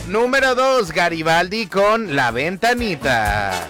Número 2, Garibaldi con La Ventanita.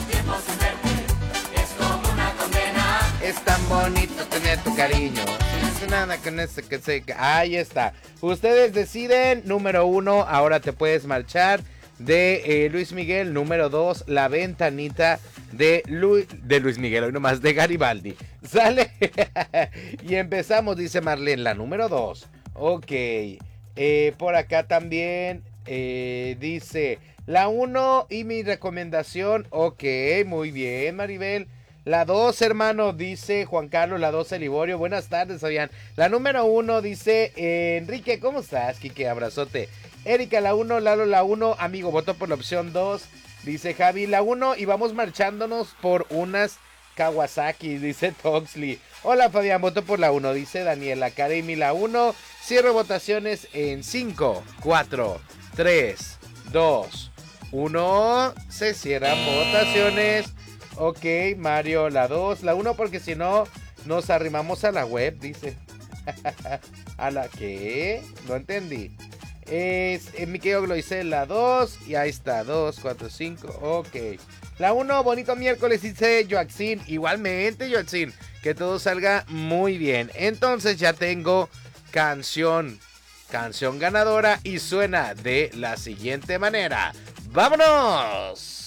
Es tan bonito tener tu cariño. No nada con ese que se... Ahí está. Ustedes deciden. Número 1, Ahora te puedes marchar, de Luis Miguel. Número 2, La Ventanita de Luis Miguel, hoy nomás, de Garibaldi. ¿Sale? Y empezamos, dice Marlene, la número 2. Ok. Por acá también dice la 1 y mi recomendación. Ok, muy bien, Maribel. La 2, hermano, dice Juan Carlos. La 2, Liborio. Buenas tardes, Fabián. La número 1 dice Enrique, ¿cómo estás? Quique, abrazote. Erika, la 1. Lalo, la 1. Amigo, voto por la opción 2. Dice Javi, la 1. Y vamos marchándonos por unas Kawasaki, dice Toxley. Hola, Fabián, voto por la 1. Dice Daniela Karemi, la 1. Cierro votaciones en 5, 4, 3, 2, 1. Se cierran votaciones. Ok, Mario, la 2, la 1 porque si no nos arrimamos a la web, dice. ¿A la qué? No entendí. Mi querido lo dice la 2 y ahí está, 2, 4, 5, ok. La 1, bonito miércoles, dice Joaquín. Igualmente, Joaquín, que todo salga muy bien. Entonces ya tengo canción ganadora y suena de la siguiente manera. ¡Vámonos!